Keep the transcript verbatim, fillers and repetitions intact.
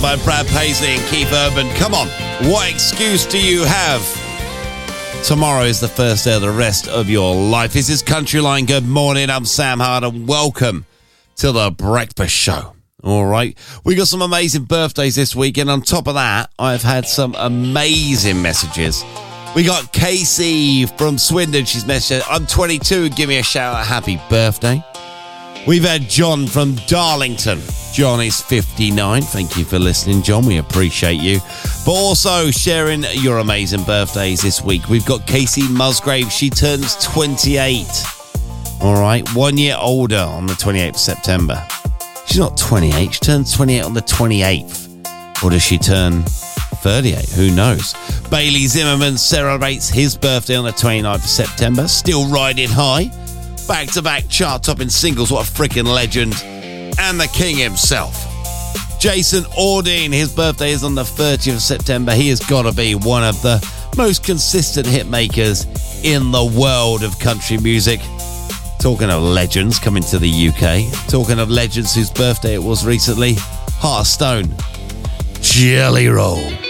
By Brad Paisley and Keith Urban. Come on, what excuse do you have? Tomorrow is the first day of the rest of your life. This is Countryline. Good morning, I'm Sam Hard and welcome to the Breakfast Show. All right, we got some amazing birthdays this week, and on top of that, I've had some amazing messages. We got Casey from Swindon. She's messaged, I'm twenty-two, give me a shout out, happy birthday. We've had John from Darlington. John is fifty-nine. Thank you for listening, John. We appreciate you. But also sharing your amazing birthdays this week. We've got Casey Musgrave. She turns twenty-eight. All right, one year older on the twenty-eighth of September. She's not twenty-eight. She turns twenty-eight on the twenty-eighth. Or does she turn thirty-eight? Who knows? Bailey Zimmerman celebrates his birthday on the twenty-ninth of September. Still riding high. Back-to-back chart-topping singles. What a freaking legend. And the king himself. Jason Aldean. His birthday is on the thirtieth of September. He has got to be one of the most consistent hit makers in the world of country music. Talking of legends coming to the U K. Talking of legends whose birthday it was recently. Heart of Stone. Jelly Roll.